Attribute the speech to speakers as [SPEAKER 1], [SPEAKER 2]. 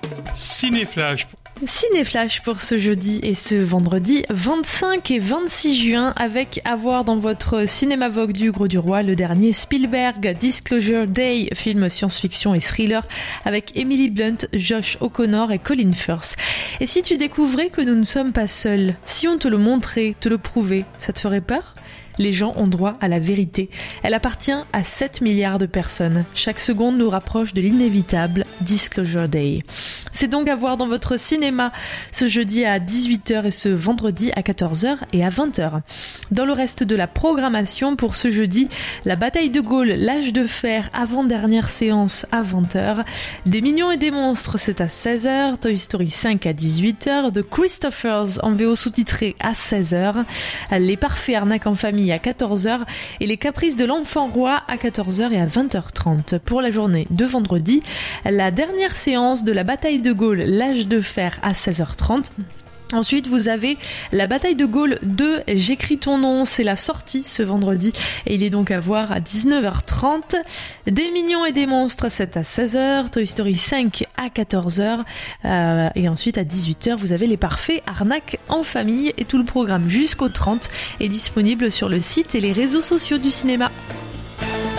[SPEAKER 1] Cinéflash.
[SPEAKER 2] Cinéflash pour ce jeudi et ce vendredi 25 et 26 juin avec à voir dans votre cinéma Vogue du Gros du Roi le dernier Spielberg, Disclosure Day, film science-fiction et thriller avec Emily Blunt, Josh O'Connor et Colin Firth. Et si tu découvrais que nous ne sommes pas seuls, si on te le montrait, te le prouvait, ça te ferait peur ? Les gens ont droit à la vérité. Elle appartient à 7 milliards de personnes. Chaque seconde nous rapproche de l'inévitable Disclosure Day. C'est donc à voir dans votre cinéma ce jeudi à 18h et ce vendredi à 14h et à 20h. Dans le reste de la programmation pour ce jeudi, la bataille de Gaulle, l'âge de fer, avant-dernière séance à 20h. Des mignons et des monstres, c'est à 16h. Toy Story 5 à 18h. The Christophers en VO sous-titré à 16h. Les parfaits arnaques en famille à 14h et les caprices de l'enfant roi à 14h et à 20h30. Pour la journée de vendredi, la dernière séance de la bataille de Gaulle, l'âge de fer à 16h30. Ensuite, vous avez la bataille de Gaulle 2, J'écris ton nom, c'est la sortie ce vendredi et il est donc à voir à 19h30. Des mignons et des monstres, c'est à 16h, Toy Story 5 à 14h et ensuite à 18h, vous avez les parfaits arnaques en famille et tout le programme jusqu'au 30 est disponible sur le site et les réseaux sociaux du cinéma.